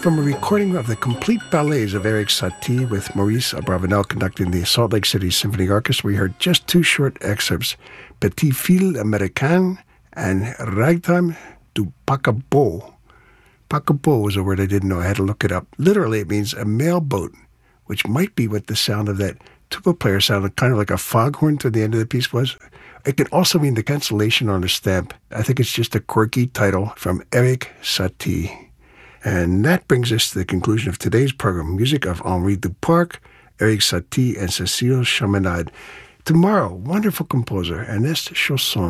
From a recording of the complete ballets of Erik Satie with Maurice Abravanel conducting the Salt Lake City Symphony Orchestra, we heard just two short excerpts, Petit Fil Américain and Ragtime du Paquebot. Paquebot was a word I didn't know. I had to look it up. Literally, it means a mail boat, which might be what the sound of that tuba player sounded, kind of like a foghorn to the end of the piece was. It can also mean the cancellation on a stamp. I think it's just a quirky title from Erik Satie. And that brings us to the conclusion of today's program, music of Henri Duparc, Erik Satie, and Cécile Chaminade. Tomorrow, wonderful composer, Ernest Chausson,